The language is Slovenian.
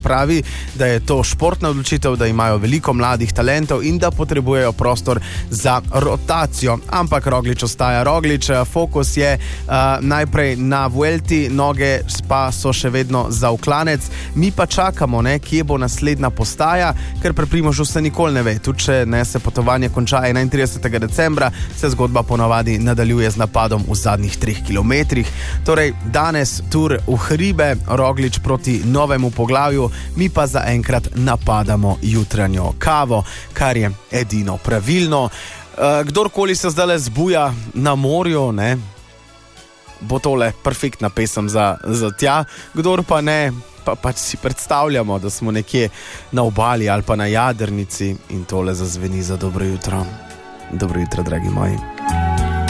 pravi, da je to športna odločitev, da imajo veliko mladih talentov in da potrebujejo prostor za rotacijo. Ampak Roglič ostaja Roglič, fokus je najprej na Vuelti, noge pa so še vedno za uklanec. Mi pa čakamo, kje bo naslednja postaja, ker pri Primožu se nikoli ne ve. Tudi če se potovanje konča 31. decembra, se zgodba ponavadi nadaljuje z napadom v zadnjih 3 kilometrih. Torej, danes tur v hribe, Roglič proti novemu poglavju, mi pa zaenkrat napadamo jutranjo kavo, kar je edino pravilno. Kdorkoli se zdaj zbuja na morju, bo tole perfektna pesem za tja, kdor pa ne, pa pač si predstavljamo, da smo nekje na obali ali pa na jadrnici in tole zazveni za dobro jutro. Dobro jutro, dragi moji.